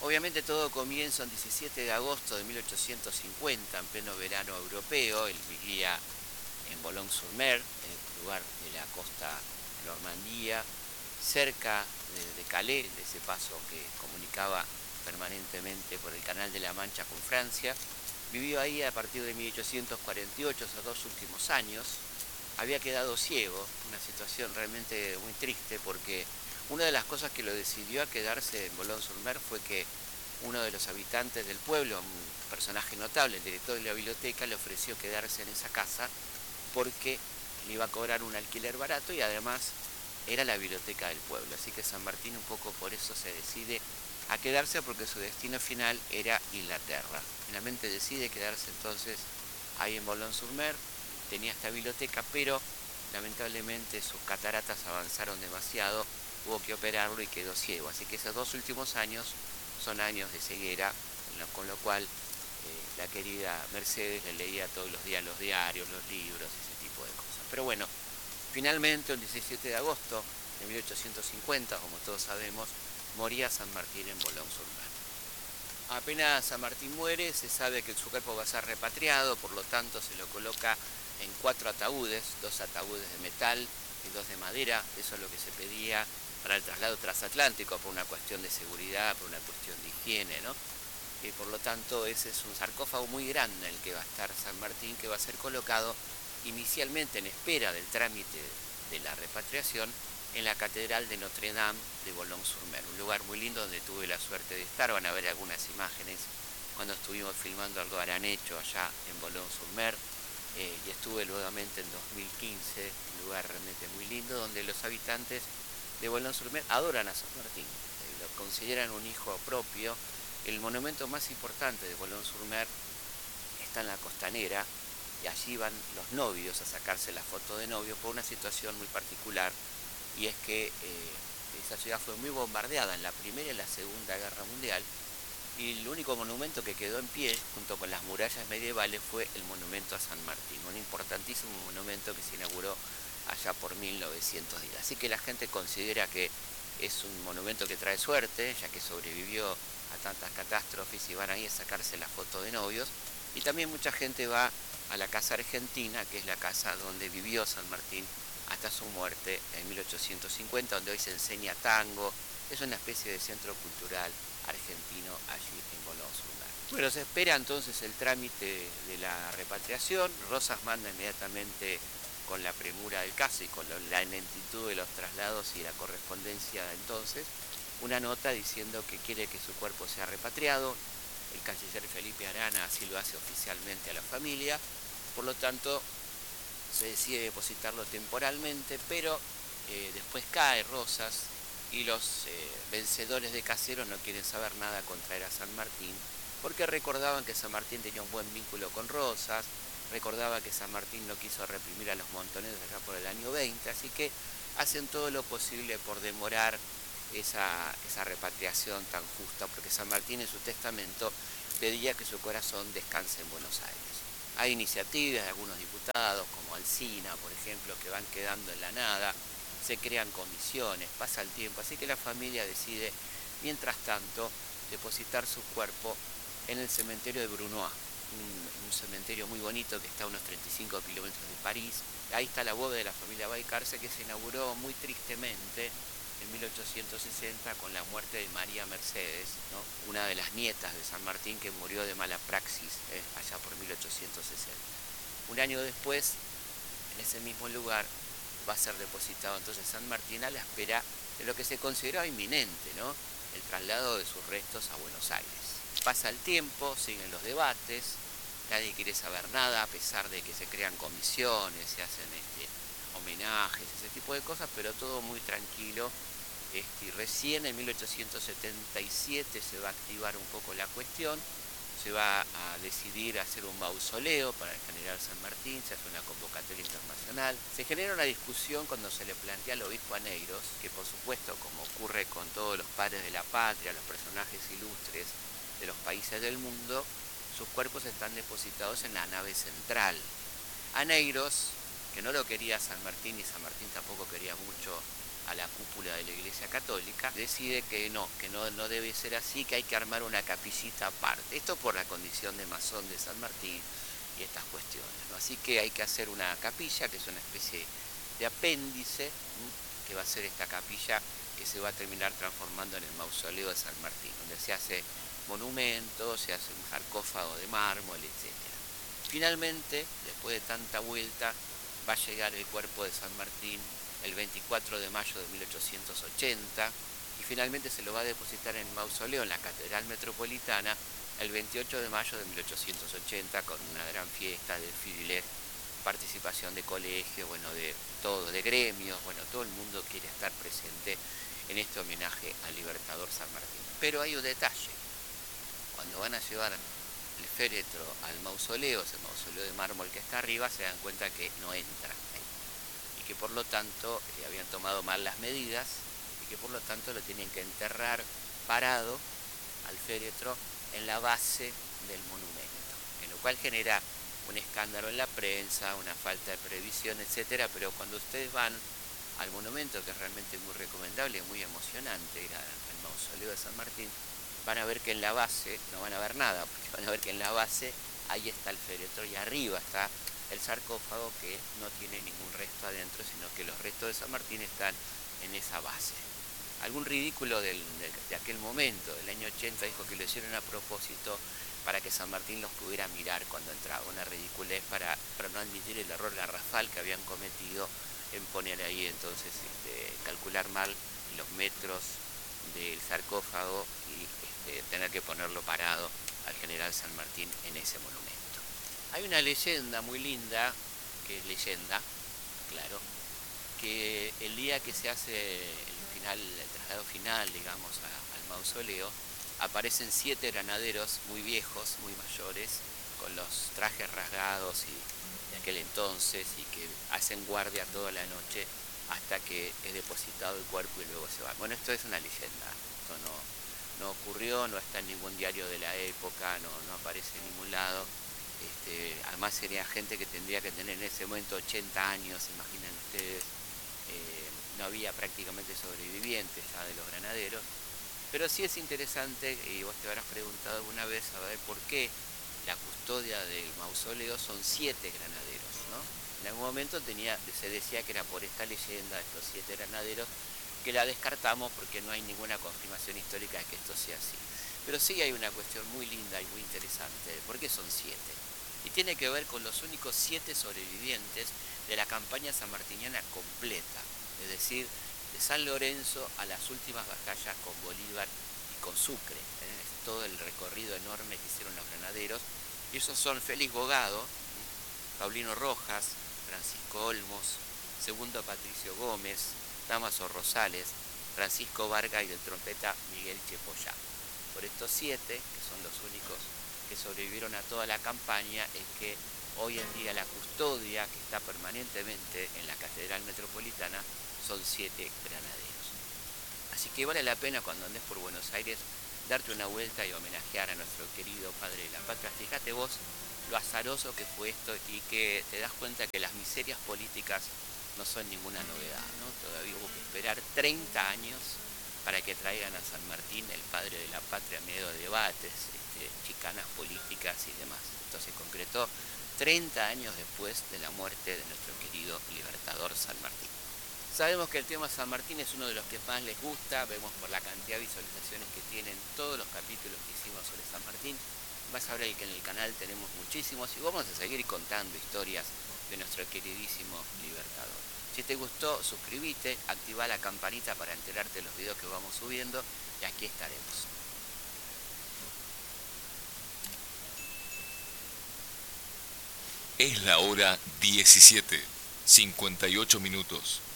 Obviamente todo comienza el 17 de agosto de 1850, en pleno verano europeo. Él vivía en Boulogne-sur-Mer, en el lugar de la costa de Normandía, cerca de Calais, de ese paso que comunicaba permanentemente por el Canal de la Mancha con Francia. Vivió ahí a partir de 1848, esos 2 últimos años. Había quedado ciego, una situación realmente muy triste porque una de las cosas que lo decidió a quedarse en Boulogne-sur-Mer fue que uno de los habitantes del pueblo, un personaje notable, el director de la biblioteca, le ofreció quedarse en esa casa porque le iba a cobrar un alquiler barato y además era la biblioteca del pueblo. Así que San Martín un poco por eso se decide a quedarse, porque su destino final era Inglaterra. Finalmente decide quedarse entonces ahí en Boulogne-sur-Mer. Tenía esta biblioteca, pero lamentablemente sus cataratas avanzaron demasiado, hubo que operarlo y quedó ciego. Así que esos 2 últimos años son años de ceguera, con lo cual la querida Mercedes le leía todos los días los diarios, los libros, ese tipo de cosas. Pero bueno, finalmente el 17 de agosto de 1850, como todos sabemos, moría San Martín en Boulogne-sur-Mer. Apenas San Martín muere, se sabe que su cuerpo va a ser repatriado, por lo tanto se lo coloca en 4 ataúdes, 2 ataúdes de metal y 2 de madera. Eso es lo que se pedía para el traslado transatlántico, por una cuestión de seguridad, por una cuestión de higiene, ¿no? Y por lo tanto ese es un sarcófago muy grande en el que va a estar San Martín, que va a ser colocado inicialmente en espera del trámite de la repatriación en la Catedral de Notre Dame de Boulogne-sur-Mer, un lugar muy lindo donde tuve la suerte de estar. Van a ver algunas imágenes cuando estuvimos filmando algo harán hecho allá en Boulogne-sur-Mer, y estuve nuevamente en 2015, un lugar realmente muy lindo donde los habitantes de Boulogne-sur-Mer adoran a San Martín, lo consideran un hijo propio. El monumento más importante de Boulogne-sur-Mer está en la Costanera, y allí van los novios a sacarse la foto de novio por una situación muy particular, y es que esa ciudad fue muy bombardeada en la Primera y la Segunda Guerra Mundial, y el único monumento que quedó en pie, junto con las murallas medievales, fue el monumento a San Martín, un importantísimo monumento que se inauguró allá por 1910. Así que la gente considera que es un monumento que trae suerte, ya que sobrevivió a tantas catástrofes, y van ahí a sacarse la foto de novios. Y también mucha gente va a la Casa Argentina, que es la casa donde vivió San Martín hasta su muerte en 1850, donde hoy se enseña tango. Es una especie de centro cultural argentino allí en Boulogne-sur-Mer. Bueno, se espera entonces el trámite de la repatriación. Rosas manda inmediatamente, con la premura del caso y con la lentitud de los traslados y la correspondencia entonces, una nota diciendo que quiere que su cuerpo sea repatriado. El canciller Felipe Arana así lo hace oficialmente a la familia. Por lo tanto, se decide depositarlo temporalmente, pero después cae Rosas, y los vencedores de Caseros no quieren saber nada con traer a San Martín, porque recordaban que San Martín tenía un buen vínculo con Rosas, recordaba que San Martín no quiso reprimir a los montoneros allá por el año 20, así que hacen todo lo posible por demorar esa repatriación tan justa, porque San Martín en su testamento pedía que su corazón descanse en Buenos Aires. Hay iniciativas de algunos diputados, como Alsina, por ejemplo, que van quedando en la nada, se crean comisiones, pasa el tiempo, así que la familia decide, mientras tanto, depositar su cuerpo en el cementerio de Brunoy, un cementerio muy bonito que está a unos 35 kilómetros de París. Ahí está la bóveda de la familia Valcarce, que se inauguró muy tristemente en 1860 con la muerte de María Mercedes, ¿no? Una de las nietas de San Martín, que murió de mala praxis allá por 1860. Un año después, en ese mismo lugar, va a ser depositado entonces San Martín, a la espera de lo que se consideraba inminente, ¿no? El traslado de sus restos a Buenos Aires. Pasa el tiempo, siguen los debates, nadie quiere saber nada, a pesar de que se crean comisiones, se hacen homenajes, ese tipo de cosas, pero todo muy tranquilo. Y recién en 1877 se va a activar un poco la cuestión, se va a decidir hacer un mausoleo para el general San Martín, se hace una convocatoria internacional. Se genera una discusión cuando se le plantea al obispo a Negros, que por supuesto, como ocurre con todos los padres de la patria, los personajes ilustres de los países del mundo, sus cuerpos están depositados en la nave central. A Negros, que no lo quería San Martín, y San Martín tampoco quería mucho a la cúpula de la Iglesia Católica, decide que no debe ser así, que hay que armar una capillita aparte. Esto por la condición de masón de San Martín y estas cuestiones, ¿no? Así que hay que hacer una capilla, que es una especie de apéndice, que va a ser esta capilla que se va a terminar transformando en el mausoleo de San Martín, donde se hace monumentos, se hace un sarcófago de mármol, etc. Finalmente, después de tanta vuelta, va a llegar el cuerpo de San Martín el 24 de mayo de 1880 y finalmente se lo va a depositar en el mausoleo en la Catedral Metropolitana el 28 de mayo de 1880 con una gran fiesta, desfiles, participación de colegios, bueno, de todo, de gremios, bueno, todo el mundo quiere estar presente en este homenaje al Libertador San Martín. Pero hay un detalle: cuando van a llevar el féretro al mausoleo, ese mausoleo de mármol que está arriba, se dan cuenta que no entra, y que por lo tanto habían tomado mal las medidas y que por lo tanto lo tienen que enterrar parado al féretro en la base del monumento, en lo cual genera un escándalo en la prensa, una falta de previsión, etcétera. Pero cuando ustedes van al monumento, que es realmente muy recomendable, muy emocionante ir al mausoleo de San Martín, van a ver que en la base, no van a ver nada, porque van a ver que en la base ahí está el féretro y arriba está el sarcófago, que no tiene ningún resto adentro, sino que los restos de San Martín están en esa base. Algún ridículo de aquel momento, del año 80, dijo que lo hicieron a propósito para que San Martín los pudiera mirar cuando entraba. Una ridiculez para no admitir el error garrafal que habían cometido en poner ahí entonces, calcular mal los metros del sarcófago y tener que ponerlo parado al general San Martín en ese monumento. Hay una leyenda muy linda, que es leyenda, claro, que el día que se hace el traslado final, digamos, al mausoleo, aparecen 7 granaderos muy viejos, muy mayores, con los trajes rasgados de aquel entonces, y que hacen guardia toda la noche hasta que es depositado el cuerpo y luego se va. Bueno, esto es una leyenda, esto no ocurrió, no está en ningún diario de la época, no aparece en ningún lado. Además sería gente que tendría que tener en ese momento 80 años, imaginen ustedes. No había prácticamente sobrevivientes ya de los granaderos, pero sí es interesante, y vos te habrás preguntado alguna vez, a ver por qué la custodia del mausoleo son 7 granaderos, ¿no? En algún momento se decía que era por esta leyenda de estos 7 granaderos, que la descartamos porque no hay ninguna confirmación histórica de que esto sea así. Pero sí hay una cuestión muy linda y muy interesante de por qué son 7. Y tiene que ver con los únicos 7 sobrevivientes de la campaña sanmartiniana completa, es decir, de San Lorenzo a las últimas batallas con Bolívar y con Sucre, es todo el recorrido enorme que hicieron los granaderos. Y esos son Félix Bogado, Paulino Rojas, Francisco Olmos, Segundo Patricio Gómez, Dámaso Rosales, Francisco Vargas y el trompeta Miguel Chepollá. Por estos 7, que son los únicos que sobrevivieron a toda la campaña, es que hoy en día la custodia que está permanentemente en la Catedral Metropolitana son 7 granaderos. Así que vale la pena, cuando andes por Buenos Aires, darte una vuelta y homenajear a nuestro querido padre de la patria. Fíjate vos lo azaroso que fue esto, y que te das cuenta que las miserias políticas no son ninguna novedad, ¿no? Todavía hubo que esperar 30 años para que traigan a San Martín, el padre de la patria, en medio de debates, chicanas políticas y demás. Esto se concretó 30 años después de la muerte de nuestro querido Libertador San Martín. Sabemos que el tema San Martín es uno de los que más les gusta, vemos por la cantidad de visualizaciones que tienen todos los capítulos que hicimos sobre San Martín. Vas a ver que en el canal tenemos muchísimos y vamos a seguir contando historias de nuestro queridísimo Libertador. Si te gustó, suscríbete, activa la campanita para enterarte de los videos que vamos subiendo, y aquí estaremos. Es la hora 17:58.